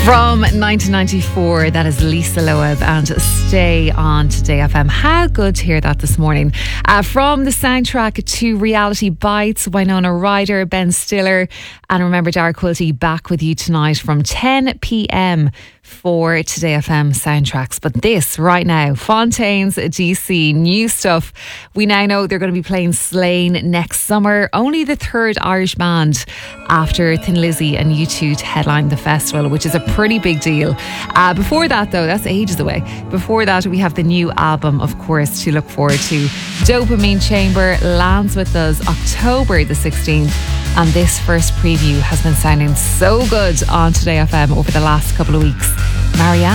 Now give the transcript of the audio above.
From 1994, that is Lisa Loeb and Stay on Today FM. How good to hear that this morning. From the soundtrack to Reality Bites, Winona Ryder, Ben Stiller, and remember Dara Quilty back with you tonight from 10 p.m. for Today FM soundtracks. But this right now, Fontaines DC, new stuff. We now know they're going to be playing Slane next summer. Only the third Irish band after Thin Lizzy and U2 to headline the festival, which is a pretty big deal. Before that though, that's ages away. Before that we have the new album, of course, to look forward to. Dopamine Chamber lands with us October the 16th. And this first preview has been sounding so good on Today FM over the last couple of weeks. Marianne.